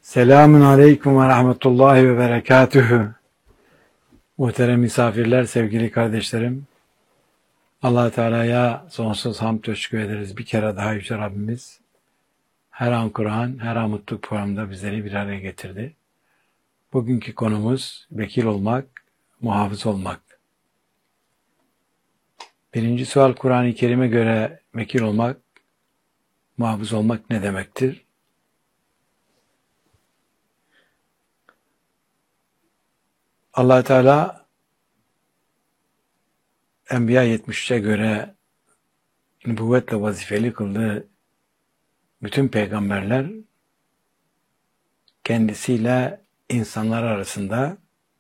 Selamun aleyküm ve rahmetullahi ve berekatühü. Muhterem misafirler, sevgili kardeşlerim. Allah Teala'ya sonsuz hamd ve şükür ederiz. Bir kere daha Yüce Rabbimiz her an Kur'an, her an mutluluk programında bizleri bir araya getirdi. Bugünkü konumuz vekil olmak, muhafız olmak. Birinci sual, Kur'an-ı Kerim'e göre vekil olmak, muhafız olmak ne demektir? Allah Teala Enbiya 73'e göre nübüvvetle vazifeli kıldığı bütün peygamberler kendisiyle insanlar arasında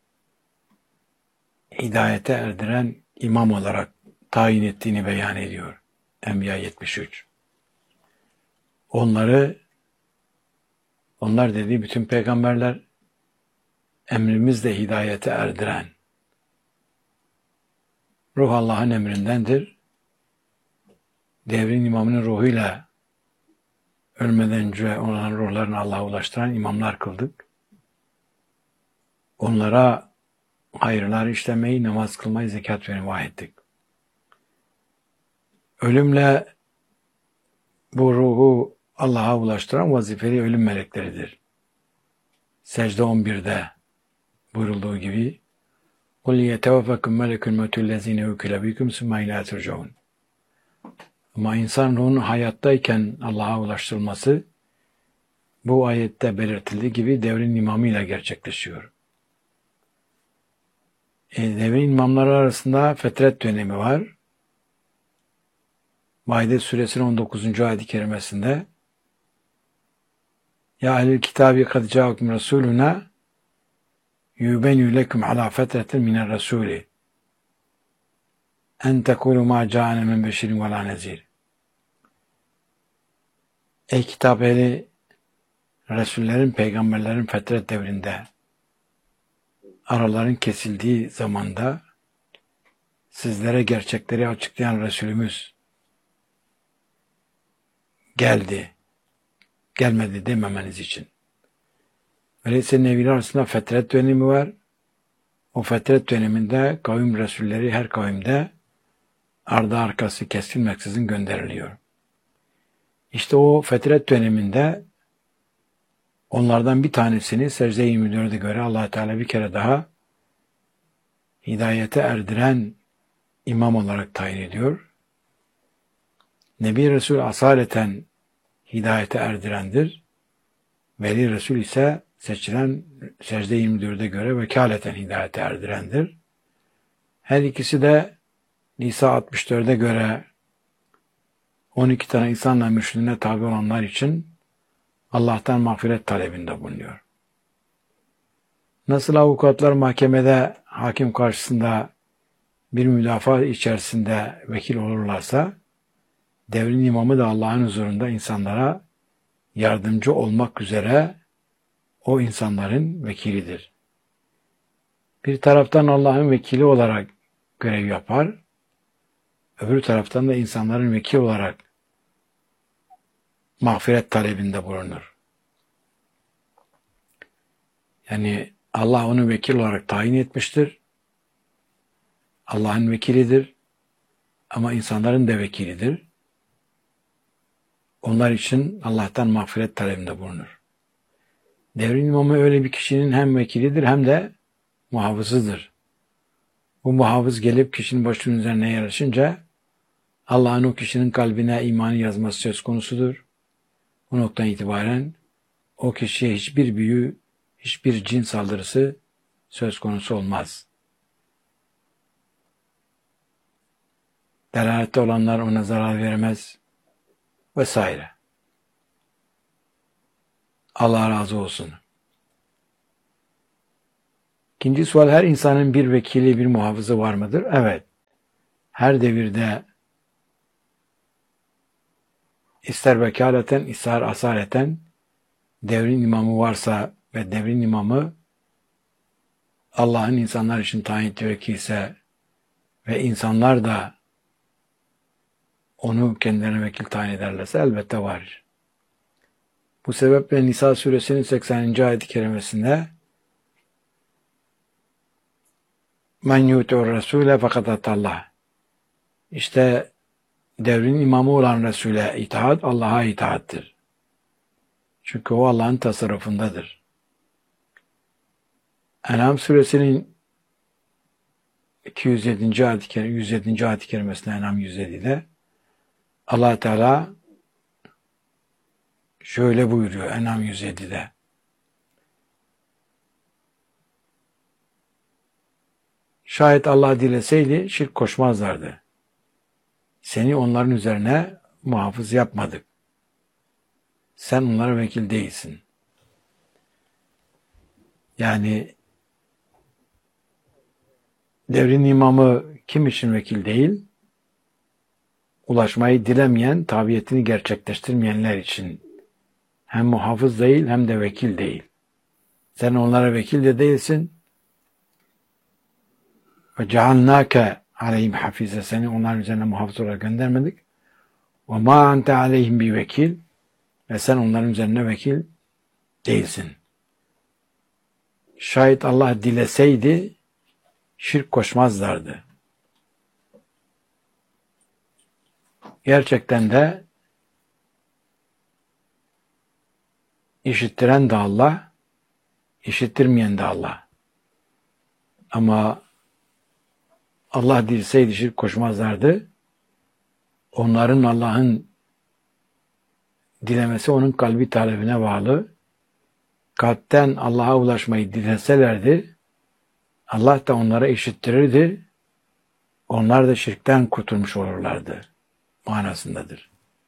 hidayete erdiren imam olarak tayin ettiğini beyan ediyor. Enbiya 73. Onlar dediği bütün peygamberler emrimizle hidayete erdiren, ruh Allah'ın emrindendir. Devrin imamının ruhuyla ölmeden önce olan ruhlarını Allah'a ulaştıran imamlar kıldık. Onlara hayırlar işlemeyi, namaz kılmayı, zekat vermeyi vahyettik. Ölümle bu ruhu Allah'a ulaştıran vazifeli ölüm melekleridir. Secde 11'de buyurulduğu gibi قُلْ يَتَوَفَّكُمْ مَلَكُ الْمَوْتُ الَّذ۪ينَ وُكِلَ بِكُمْ ثُمَّ اِلَى تُرْجَعُونَ. Ama insan ruhunun hayattayken Allah'a ulaştırılması bu ayette belirtildiği gibi devrin imamıyla gerçekleşiyor. Devrin imamları arasında fetret dönemi var. Maide suresinin 19. ayet-i kerimesinde Ya ehlil kitabi kad ca'akum rasuluna yubenü lekum ala fetretin minel rasuli en tekulu ma ca'ane min beşirin ve la nezir. Ey kitap ehli, Resullerin, peygamberlerin fetret devrinde, araların kesildiği zamanda sizlere gerçekleri açıklayan Resulümüz gelmedi dememeniz için. Öyleyse neviler arasında fetret dönemi var. O fetret döneminde kavim Resulleri her kavimde ardı arkası kesilmeksizin gönderiliyor. İşte o fetret döneminde onlardan bir tanesini Secde 24'e göre Allah Teala bir kere daha hidayete erdiren imam olarak tayin ediyor. Nebi Resul asaleten hidayete erdirendir. Veli Resul ise seçilen Secde 24'e göre vekaleten hidayete erdirendir. Her ikisi de Nisa 64'e göre 12 tane insanla mürşidine tabi olanlar için Allah'tan mağfiret talebinde bulunuyor. Nasıl avukatlar mahkemede hakim karşısında bir müdafaa içerisinde vekil olurlarsa, devrin imamı da Allah'ın huzurunda insanlara yardımcı olmak üzere o insanların vekilidir. Bir taraftan Allah'ın vekili olarak görev yapar, öbür taraftan da insanların vekili olarak mağfiret talebinde bulunur. Yani Allah onu vekil olarak tayin etmiştir. Allah'ın vekilidir. Ama insanların da vekilidir. Onlar için Allah'tan mağfiret talebinde bulunur. Devrin imamı öyle bir kişinin hem vekilidir hem de muhafızıdır. Bu muhafız gelip kişinin başının üzerine yerleşince Allah'ın o kişinin kalbine imanı yazması söz konusudur. Bu noktadan itibaren o kişiye hiçbir büyü, hiçbir cin saldırısı söz konusu olmaz. Delalette olanlar ona zarar vermez vesaire. Allah razı olsun. İkinci sual, her insanın bir vekili, bir muhafızı var mıdır? Evet. Her devirde ister vekaleten, ister asaleten devrin imamı varsa ve devrin imamı Allah'ın insanlar için tayin ettiği vekilse ve insanlar da onu kendilerine vekil tayin ederlerse elbette var. Bu sebeple Nisa suresinin 80. ayet-i kerimesinde "Men yu'tur Rasule fakat atallah." İşte devrin imamı olan Resul'e itaat, Allah'a itaattir. Çünkü o Allah'ın tasarrufundadır. En'am suresinin 107. ayet-i kerimesinde, En'am 107'de Allah Teala şöyle buyuruyor En'am 107'de. Şayet Allah dileseydi şirk koşmazlardı. Seni onların üzerine muhafız yapmadık. Sen onlara vekil değilsin. Yani devrin imamı kim için vekil değil? Ulaşmayı dilemeyen, tabiyetini gerçekleştirmeyenler için hem muhafız değil hem de vekil değil. Sen onlara vekil de değilsin. Ve cealnâke aleyhim hafize, seni onların üzerine muhafız olarak göndermedik. Ve mâ ente aleyhim bi vekil, ve sen onların üzerine vekil değilsin. Şayet Allah dileseydi şirk koşmazlardı. Gerçekten de işittiren de Allah, işittirmeyen de Allah. Ama Allah dileseydi şirk koşmazlardı. Onların Allah'ın dilemesi onun kalbi talebine bağlı. Kalpten Allah'a ulaşmayı dileselerdi, Allah da onlara işittirirdi. Onlar da şirkten kurtulmuş olurlardı manasındadır.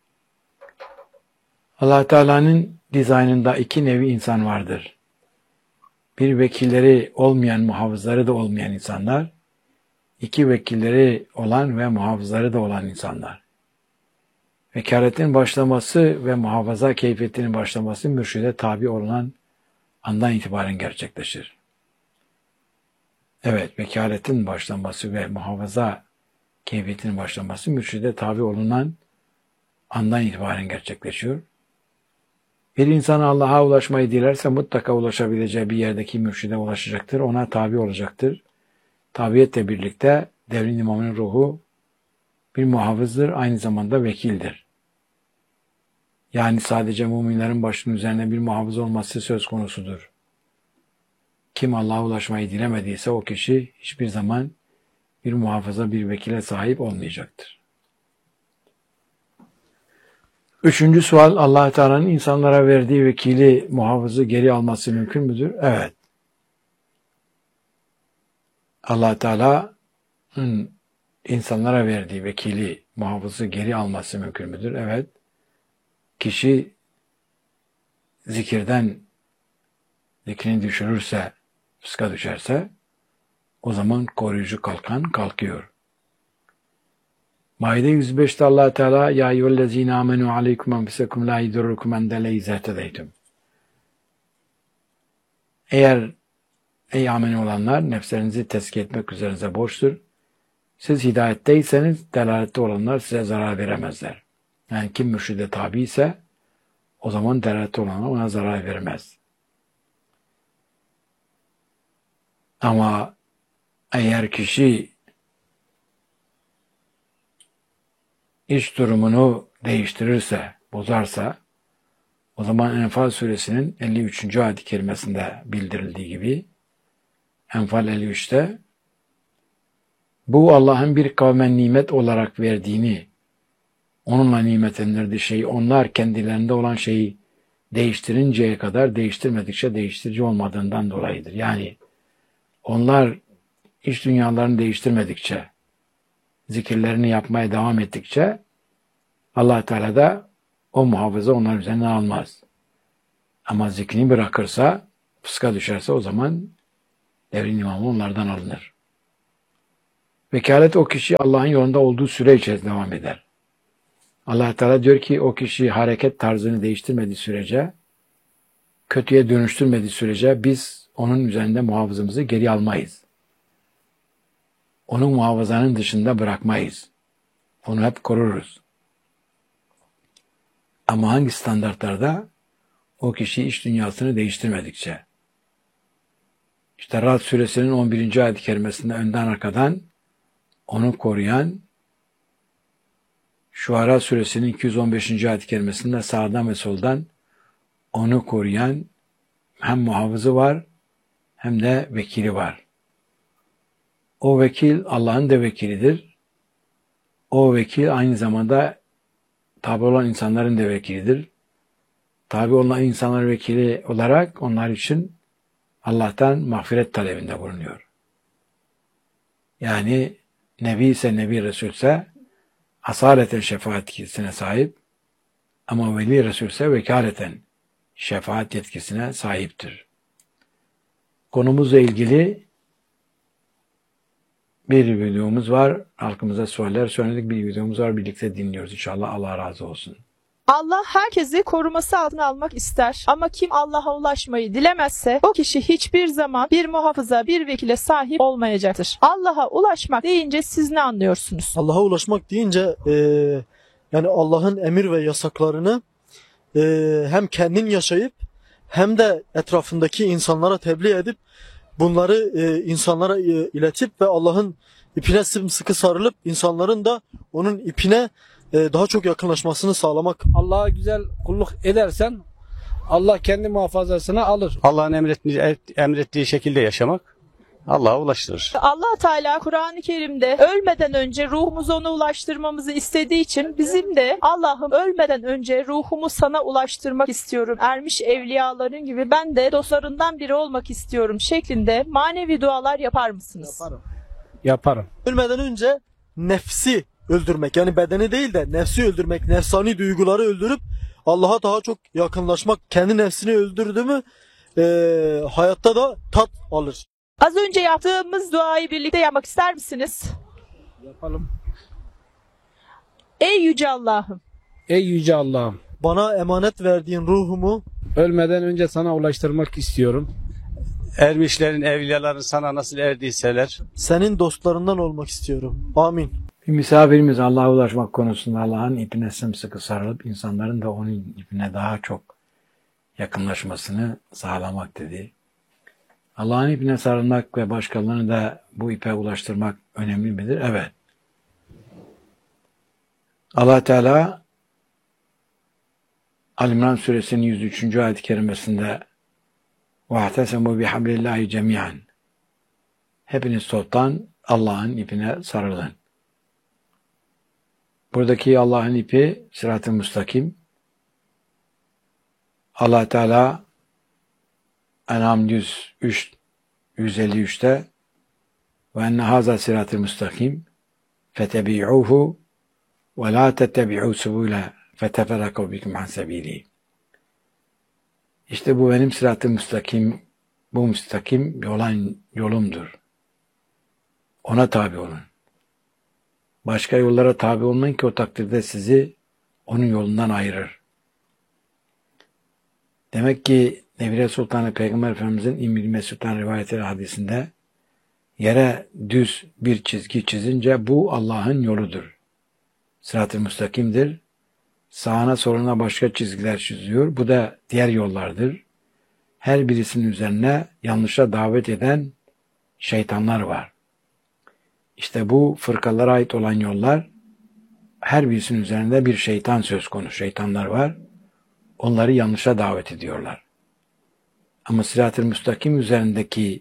Allah Teala'nın dizaynında iki nevi insan vardır. Bir, vekilleri olmayan, muhafızları da olmayan insanlar. İki, vekilleri olan ve muhafızları da olan insanlar. Vekaletin başlaması ve muhafaza keyfiyetinin başlaması mürşide tabi olunan andan itibaren gerçekleşir. Evet, vekaletin başlaması ve muhafaza keyfiyetinin başlaması mürşide tabi olunan andan itibaren gerçekleşiyor. Bir insan Allah'a ulaşmayı dilerse mutlaka ulaşabileceği bir yerdeki mürşide ulaşacaktır, ona tabi olacaktır. Tabiyetle birlikte devrin imamının ruhu bir muhafızdır, aynı zamanda vekildir. Yani sadece müminlerin başının üzerine bir muhafız olması söz konusudur. Kim Allah'a ulaşmayı dilemediyse o kişi hiçbir zaman bir muhafaza, bir vekile sahip olmayacaktır. Üçüncü sual, Allah Teala'nın insanlara verdiği vekili, muhafızı geri alması mümkün müdür? Evet. Allah Teala'nın insanlara verdiği vekili, muhafızı geri alması mümkün müdür? Evet. Kişi zikrini düşürürse, fıska düşerse, o zaman koruyucu kalkan kalkıyor. Maide 105'te Allah Teala ya eyyühellezine amenu aleykum enfusekum la yedurrukum en dele izehtedeytum. Eğer ey ameni olanlar, nefslerinizi tezkiye etmek üzerinize borçtur. Siz hidayetteyseniz delalette olanlar size zarar veremezler. Yani kim mürşide tabi ise o zaman delalette olanlar ona zarar vermez. Ama eğer kişi iç durumunu değiştirirse, bozarsa, o zaman Enfal suresinin 53. ayet-i kerimesinde bildirildiği gibi, Enfal 53'te, bu Allah'ın bir kavmen nimet olarak verdiğini, onunla nimetlendirdiği şeyi, onlar kendilerinde olan şeyi değiştirinceye kadar değiştirmedikçe değiştirici olmadığından dolayıdır. Yani onlar iç dünyalarını değiştirmedikçe, zikirlerini yapmaya devam ettikçe Allah Teala da o muhafaza onların üzerine almaz. Ama zikrini bırakırsa, fıska düşerse o zaman devrin imamı onlardan alınır. Vekalet o kişi Allah'ın yolunda olduğu süre içerisinde devam eder. Allah Teala diyor ki o kişi hareket tarzını değiştirmediği sürece, kötüye dönüştürmediği sürece biz onun üzerinde muhafızımızı geri almayız. Onu muhafazanın dışında bırakmayız. Onu hep koruruz. Ama hangi standartlarda? O kişi iç dünyasını değiştirmedikçe. İşte Ra'd suresinin 11. ayet-i kerimesinde önden arkadan onu koruyan, Şuara suresinin 215. ayet-i kerimesinde sağdan ve soldan onu koruyan hem muhafızı var hem de vekili var. O vekil Allah'ın da vekilidir. O vekil aynı zamanda tabi olan insanların da vekilidir. Tabi olan insanların vekili olarak onlar için Allah'tan mağfiret talebinde bulunuyor. Yani Nebi ise Nebi Resul ise asaleten şefaat yetkisine sahip ama Veli Resul ise vekaleten şefaat yetkisine sahiptir. Konumuzla ilgili bir videomuz var. Halkımıza sorular söyledik. Bir videomuz var. Birlikte dinliyoruz. İnşallah Allah razı olsun. Allah herkesi koruması altına almak ister. Ama kim Allah'a ulaşmayı dilemezse o kişi hiçbir zaman bir muhafıza, bir vekile sahip olmayacaktır. Allah'a ulaşmak deyince siz ne anlıyorsunuz? Allah'a ulaşmak deyince yani Allah'ın emir ve yasaklarını hem kendin yaşayıp hem de etrafındaki insanlara tebliğ edip bunları insanlara iletip ve Allah'ın ipine sımsıkı sarılıp insanların da onun ipine daha çok yakınlaşmasını sağlamak. Allah'a güzel kulluk edersen Allah kendi muhafazasına alır. Allah'ın emrettiği şekilde yaşamak Allah'a ulaştırır. Allah Teala Kur'an-ı Kerim'de ölmeden önce ruhumuzu ona ulaştırmamızı istediği için bizim de Allah'ım ölmeden önce ruhumu sana ulaştırmak istiyorum. Ermiş evliyaların gibi ben de dostlarından biri olmak istiyorum şeklinde manevi dualar yapar mısınız? Yaparım. Ölmeden önce nefsi öldürmek, yani bedeni değil de nefsi öldürmek, nefsani duyguları öldürüp Allah'a daha çok yakınlaşmak. Kendi nefsini öldürdü mü hayatta da tat alır. Az önce yaptığımız duayı birlikte yapmak ister misiniz? Yapalım. Ey Yüce Allah'ım! Ey Yüce Allah'ım! Bana emanet verdiğin ruhumu Ölmeden önce sana ulaştırmak istiyorum. Ermişlerin, evliyaların sana nasıl erdiyseler senin dostlarından olmak istiyorum. Amin. Bir misafirimiz Allah'a ulaşmak konusunda Allah'ın ipine sımsıkı sarılıp insanların da onun ipine daha çok yakınlaşmasını sağlamak dedi. Allah'ın ipine sarılmak ve başkalarını da bu ipe ulaştırmak önemli midir? Evet. Allah Teala Ali-İmran suresinin 103. ayet-i kerimesinde وَاَعْتَسَمُوا بِحَبْلِ اللّٰهِ جَمِيعًا hepiniz toptan Allah'ın ipine sarılın. Buradaki Allah'ın ipi sırat-ı müstakim. Allah Teala En'am 153'te ve enne haza sırat-ı müstakim fetebi'uhu ve la tettebi'u subule feteferraka bikum an sebili. İşte bu benim sırat-ı müstakim, bu müstakim olan yolumdur. Ona tabi olun. Başka yollara tabi olmayın ki o takdirde sizi onun yolundan ayırır. Demek ki Nebi Sultan Peygamber Efendimizin İbn-i Mesud'dan rivayet eden hadisinde yere düz bir çizgi çizince bu Allah'ın yoludur. Sırat-ı müstakimdir. Sağına soluna başka çizgiler çiziyor. Bu da diğer yollardır. Her birisinin üzerine yanlışa davet eden şeytanlar var. İşte bu fırkalara ait olan yollar, her birisinin üzerinde bir şeytan söz konusu. Şeytanlar var. Onları yanlışa davet ediyorlar. Ama sırat-ı müstakim üzerindeki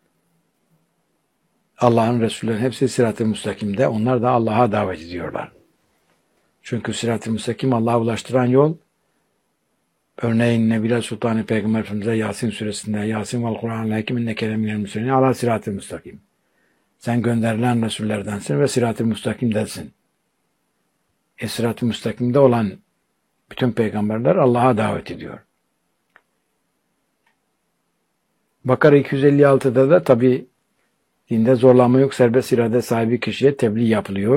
Allah'ın Resulü'nün hepsi sırat-ı müstakimde. Onlar da Allah'a davet ediyorlar. Çünkü sırat-ı müstakim Allah'a ulaştıran yol, örneğin Nebi Sultan Peygamber Efendimiz'e Yasin suresinde Yasin vel Kur'an hakim inneke leminel müslimin ala sırat-ı müstakim. Sen gönderilen Resullerdensin ve sırat-ı müstakimdensin. Sırat-ı müstakimde olan bütün peygamberler Allah'a davet ediyor. Bakara 256'da da tabi dinde zorlama yok, serbest irade sahibi kişiye tebliğ yapılıyor.